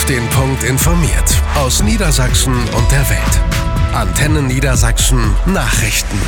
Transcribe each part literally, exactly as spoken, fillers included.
den Punkt informiert. Aus Niedersachsen und der Welt. Antenne Niedersachsen Nachrichten.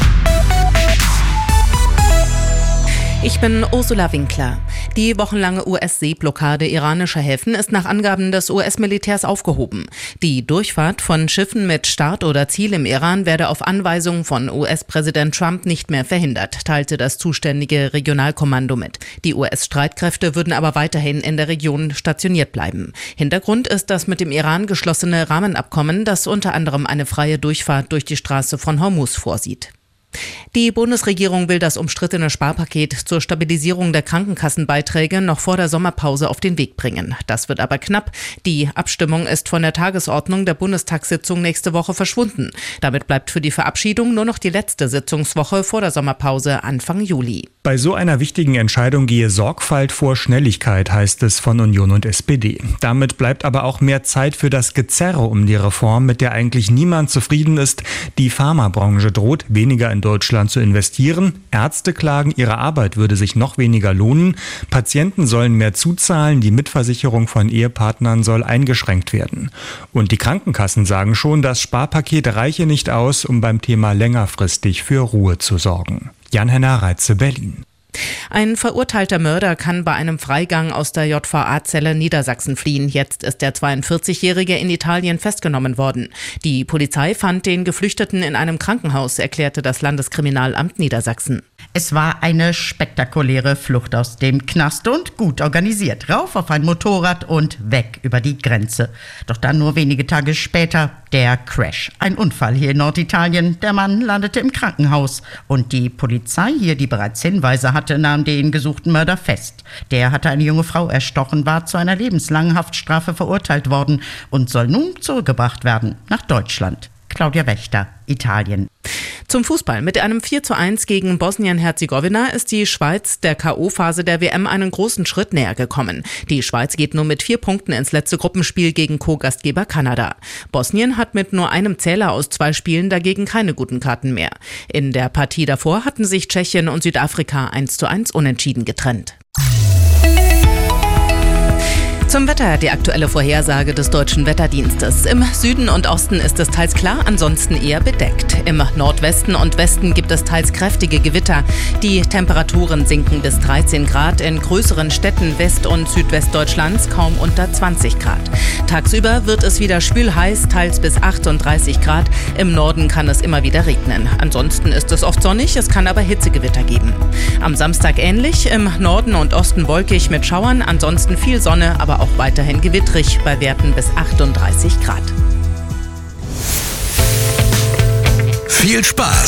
Ich bin Ursula Winkler. Die wochenlange U S-Seeblockade iranischer Häfen ist nach Angaben des U S-Militärs aufgehoben. Die Durchfahrt von Schiffen mit Start oder Ziel im Iran werde auf Anweisung von U S-Präsident Trump nicht mehr verhindert, teilte das zuständige Regionalkommando mit. Die U S-Streitkräfte würden aber weiterhin in der Region stationiert bleiben. Hintergrund ist das mit dem Iran geschlossene Rahmenabkommen, das unter anderem eine freie Durchfahrt durch die Straße von Hormuz vorsieht. Die Bundesregierung will das umstrittene Sparpaket zur Stabilisierung der Krankenkassenbeiträge noch vor der Sommerpause auf den Weg bringen. Das wird aber knapp. Die Abstimmung ist von der Tagesordnung der Bundestagssitzung nächste Woche verschwunden. Damit bleibt für die Verabschiedung nur noch die letzte Sitzungswoche vor der Sommerpause Anfang Juli. Bei so einer wichtigen Entscheidung gehe Sorgfalt vor Schnelligkeit, heißt es von Union und S P D. Damit bleibt aber auch mehr Zeit für das Gezerre um die Reform, mit der eigentlich niemand zufrieden ist. Die Pharmabranche droht, weniger in Deutschland zu investieren. Ärzte klagen, ihre Arbeit würde sich noch weniger lohnen. Patienten sollen mehr zuzahlen. Die Mitversicherung von Ehepartnern soll eingeschränkt werden. Und die Krankenkassen sagen schon, das Sparpaket reiche nicht aus, um beim Thema längerfristig für Ruhe zu sorgen. Jan-Henner Reitze, Berlin. Ein verurteilter Mörder kann bei einem Freigang aus der J V A-Zelle Niedersachsen fliehen. Jetzt ist der zweiundvierzigjährige in Italien festgenommen worden. Die Polizei fand den Geflüchteten in einem Krankenhaus, erklärte das Landeskriminalamt Niedersachsen. Es war eine spektakuläre Flucht aus dem Knast und gut organisiert. Rauf auf ein Motorrad und weg über die Grenze. Doch dann nur wenige Tage später der Crash. Ein Unfall hier in Norditalien. Der Mann landete im Krankenhaus. Und die Polizei hier, die bereits Hinweise hatte, nahm den gesuchten Mörder fest. Der hatte eine junge Frau erstochen, war zu einer lebenslangen Haftstrafe verurteilt worden und soll nun zurückgebracht werden nach Deutschland. Claudia Wächter, Italien. Zum Fußball. Mit einem vier zu eins gegen Bosnien-Herzegowina ist die Schweiz der K O-Phase der W M einen großen Schritt näher gekommen. Die Schweiz geht nur mit vier Punkten ins letzte Gruppenspiel gegen Co-Gastgeber Kanada. Bosnien hat mit nur einem Zähler aus zwei Spielen dagegen keine guten Karten mehr. In der Partie davor hatten sich Tschechien und Südafrika eins zu eins unentschieden getrennt. Zum Wetter, die aktuelle Vorhersage des Deutschen Wetterdienstes. Im Süden und Osten ist es teils klar, ansonsten eher bedeckt. Im Nordwesten und Westen gibt es teils kräftige Gewitter. Die Temperaturen sinken bis dreizehn Grad, in größeren Städten West- und Südwestdeutschlands kaum unter zwanzig Grad. Tagsüber wird es wieder schwülheiß, teils bis achtunddreißig Grad. Im Norden kann es immer wieder regnen. Ansonsten ist es oft sonnig, es kann aber Hitzegewitter geben. Am Samstag ähnlich, im Norden und Osten wolkig mit Schauern, ansonsten viel Sonne, aber auch weiterhin gewittrig bei Werten bis achtunddreißig Grad. Viel Spaß